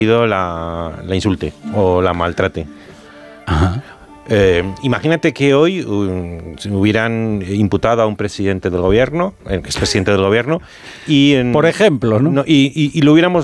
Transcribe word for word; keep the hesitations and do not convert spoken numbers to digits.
la, la insulte o la maltrate. Ajá. Eh, imagínate que hoy um, hubieran imputado a un presidente del gobierno, el expresidente del gobierno, y en, por ejemplo, ¿no? no y, y, y lo hubiéramos